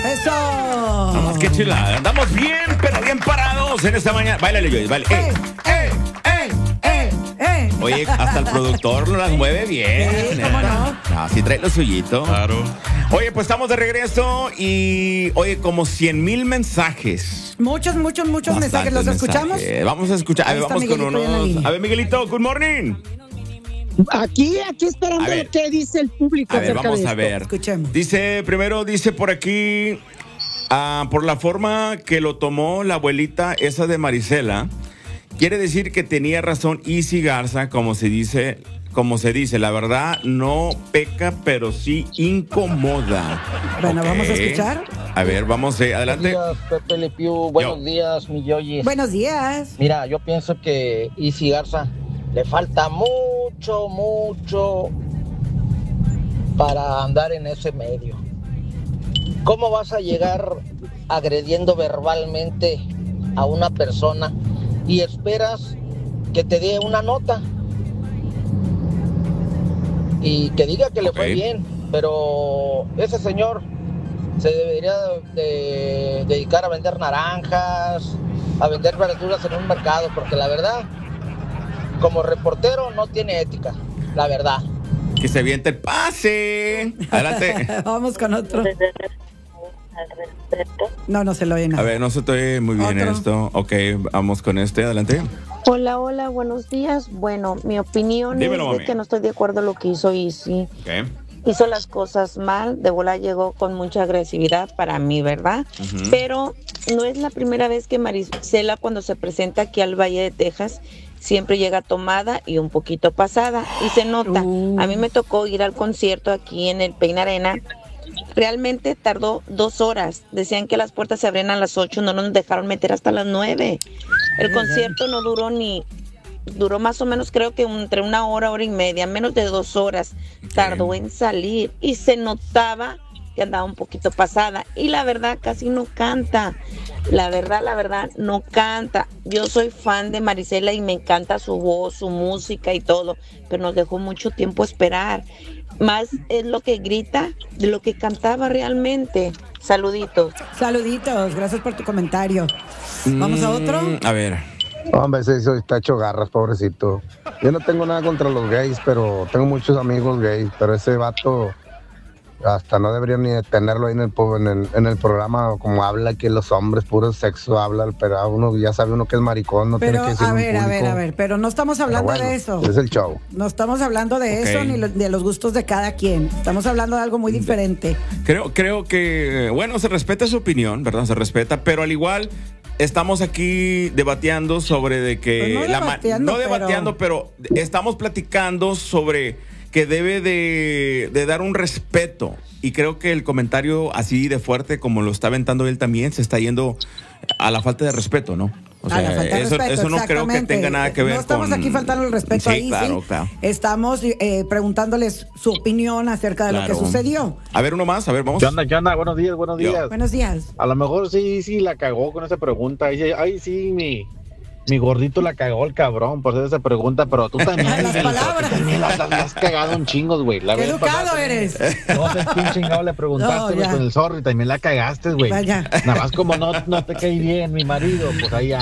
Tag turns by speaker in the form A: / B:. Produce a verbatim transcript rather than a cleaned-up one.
A: ¡Eso!
B: Vamos, qué chulada. Andamos bien, pero bien parados en esta mañana. Báilale, Joyce, vale.
A: ¡Eh, eh, eh, eh, eh!
B: Oye, hasta el productor las mueve bien.
A: Sí, ¿cómo no?
B: Así trae lo suyito.
C: Claro.
B: Oye, pues estamos de regreso y, oye, como cien mil mensajes.
A: Muchos, muchos, muchos mensajes. ¿Los
B: Bastantes
A: escuchamos?
B: mensajes. Vamos a escuchar. A
A: Ahí
B: ver,
A: está
B: vamos con
A: Miguelito ya en la
B: unos.
A: línea.
B: A ver, Miguelito, good morning.
D: Aquí, aquí esperando
B: A ver.
D: lo que dice el público
B: A ver,
D: acerca
B: vamos
D: de
B: a
D: esto.
B: ver.
A: Escuchemos.
B: Dice, primero dice por aquí, ah, por la forma que lo tomó la abuelita esa de Marisela, quiere decir que tenía razón Isi Garza, como se dice, como se dice, la verdad no peca, pero sí incomoda.
A: Bueno,
B: Ok.
A: vamos a escuchar.
B: A ver, vamos, eh, adelante.
E: Buenos días, Pepe Le Pew. Buenos
B: Yo.
E: días, mi Yoyis.
A: Buenos días.
E: Mira, yo pienso que Isi Garza le falta mucho, mucho para andar en ese medio. ¿Cómo vas a llegar agrediendo verbalmente a una persona y esperas que te dé una nota? Y que diga que le fue
B: Ok.
E: bien, pero ese señor se debería de dedicar a vender naranjas, a vender verduras en un mercado, porque la verdad, como reportero no tiene ética, la verdad.
B: Que se aviente el pase. Adelante.
A: Vamos con otro. No, no se lo oyen.
B: A ver, no se te oye muy bien
A: Otro.
B: esto. Ok, vamos con este, adelante.
F: Hola, hola, buenos días. Bueno, mi opinión
B: Dímelo,
F: es de
B: mami.
F: que no estoy de acuerdo lo que hizo Isi.
B: Ok.
F: Hizo las cosas mal, de bola llegó con mucha agresividad para mí, ¿verdad?
B: Ujú.
F: Pero no es la primera vez que Marisela cuando se presenta aquí al Valle de Texas siempre llega tomada y un poquito pasada y se nota.
A: Uh.
F: A mí me tocó ir al concierto aquí en el Peine Arena. Realmente tardó dos horas. Decían que las puertas se abrían a las ocho, no nos dejaron meter hasta las nueve. El concierto no duró ni, duró más o menos creo que entre una hora, hora y media, menos de dos horas tardó en salir y se notaba que andaba un poquito pasada y la verdad casi no canta. La verdad, la verdad, no canta. Yo soy fan de Marisela y me encanta su voz, su música y todo, pero nos dejó mucho tiempo esperar. Más es lo que grita de lo que cantaba realmente. Saluditos.
A: Saluditos, gracias por tu comentario. Vamos a otro.
B: Mm, A ver.
G: Hombre, ese hizo está hecho garras, pobrecito. Yo no tengo nada contra los gays, pero tengo muchos amigos gays, pero ese vato hasta no debería ni tenerlo ahí en el, en el, en el programa, como habla que los hombres puro sexo hablan, pero a uno ya sabe uno que es maricón, no
A: Pero,
G: tiene que decir
A: a
G: en
A: ver, a ver,
G: público.
A: a ver, pero no estamos
G: Pero
A: hablando
G: bueno,
A: de eso.
G: es el show.
A: No estamos hablando de
B: Ok.
A: eso ni lo- de los gustos de cada quien. Estamos hablando de algo muy diferente.
B: Creo, creo que, bueno, se respeta su opinión, ¿verdad? Se respeta, pero al igual estamos aquí debatiendo sobre de que...
A: Pues no
B: la ma-
A: debateando,
B: no debateando, pero... estamos platicando sobre que debe de, de dar un respeto. Y creo que el comentario así de fuerte como lo está aventando él también se está yendo a la falta de respeto, ¿no? O
A: A la falta de
B: eso,
A: respeto,
B: eso no creo que
A: exactamente.
B: tenga nada que ver
A: No estamos
B: con...
A: aquí faltando el respeto
B: Sí,
A: ahí,
B: claro,
A: sí.
B: claro.
A: Estamos eh, preguntándoles su opinión acerca de lo
B: Claro.
A: que sucedió.
B: A ver, uno más, a ver, vamos.
C: ¿Qué onda, qué onda? Buenos días, buenos
B: Yo.
C: días.
A: Buenos días.
C: A lo mejor sí, sí la cagó con esa pregunta. Ay, sí, ay, sí, mi, mi gordito la cagó el cabrón por hacer esa pregunta, pero tú también.
A: Las
C: Miguelito,
A: palabras.
C: tú también las, las has cagado un chingo, güey. La
A: Qué
C: vez
A: educado
C: pasada,
A: eres.
C: No sé quién chingado le preguntaste,
A: No,
C: güey,
A: ya.
C: con el zorro y también la cagaste, güey.
A: Vaya.
C: Nada más como no, no te cae bien mi marido, pues ahí